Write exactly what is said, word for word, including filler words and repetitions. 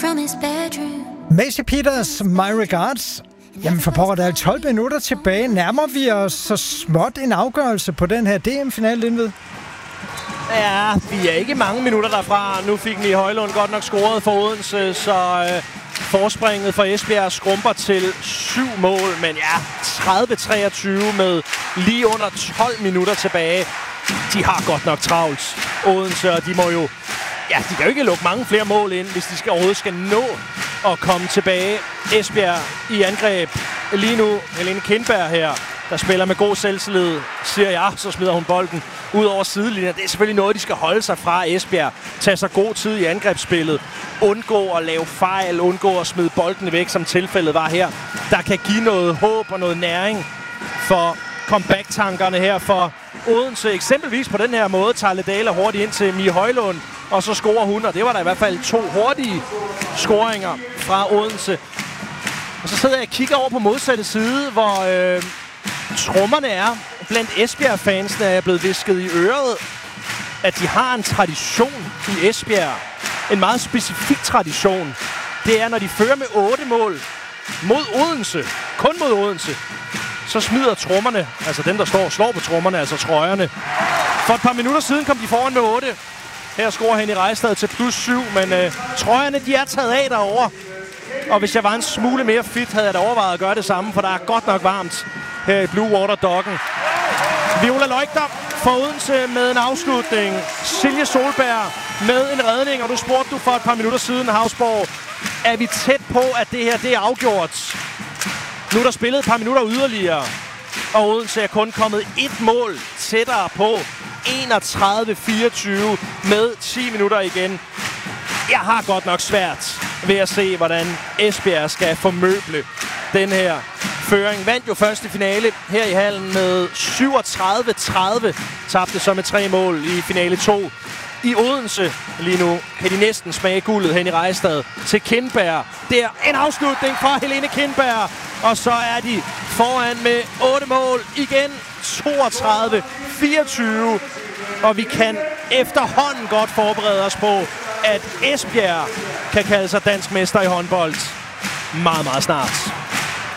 from his bedroom. Macy Peters, My Regards. Jamen for pokker, der er tolv minutter tilbage. Nærmer vi os så småt en afgørelse på den her D M-finale, Lindved? Ja, vi er ikke mange minutter derfra. Nu fik Mie Højlund godt nok scoret for Odense, så øh, forspringet for Esbjerg skrumper til syv mål. Men ja, tredive treogtyve med lige under tolv minutter tilbage. De har godt nok travlt, Odense, og de må jo... Ja, de kan jo ikke lukke mange flere mål ind, hvis de skal overhovedet skal nå at komme tilbage. Esbjerg i angreb. Lige nu Helene Kindberg her, der spiller med god selvtillid, siger jeg, så smider hun bolden ud over sidelinjen. Det er selvfølgelig noget, de skal holde sig fra Esbjerg. Tage sig god tid i angrebsspillet. Undgå at lave fejl, undgå at smide bolden væk, som tilfældet var her. Der kan give noget håb og noget næring for comeback-tankerne her for Odense. Eksempelvis på den her måde tager Ledala hurtigt ind til Mie Højlund, og så scorer hun, og det var der i hvert fald to hurtige scoringer fra Odense. Og så sidder jeg og kigger over på modsatte side, hvor øh, trommerne er. Blandt Esbjerg-fansene er jeg blevet visket i øret, at de har en tradition i Esbjerg. En meget specifik tradition. Det er, når de fører med otte mål mod Odense, kun mod Odense, så smider trommerne, altså den, der står og slår på trommerne, altså trøjerne. For et par minutter siden kom de foran med otte. Her scorer Henny Rejstad til plus syv, men øh, trøjerne, de er taget af derovre. Og hvis jeg var en smule mere fit, havde jeg da overvejet at gøre det samme, for der er godt nok varmt her i Blue Water Docken. Viola Løgter for Odense med en afslutning. Silje Solberg med en redning, og du spurgte du for et par minutter siden, Havsborg, er vi tæt på, at det her det er afgjort? Nu er der spillet et par minutter yderligere, og Odense er kun kommet et mål tættere på. enogtredive fireogtyve med ti minutter igen. Jeg har godt nok svært ved at se, hvordan Esbjerg skal formøble den her føring. Vandt jo første finale her i hallen med syvogtredive tredive. Tabte så med tre mål i finale to. I Odense lige nu kan de næsten smage guldet hen i Rejstad til Kindberg. Der en afslutning fra Helene Kindberg. Og så er de foran med otte mål igen. toogtredive fireogtyve. Og vi kan efterhånden godt forberede os på, at Esbjerg kan kalde sig dansk mester i håndbold meget, meget snart.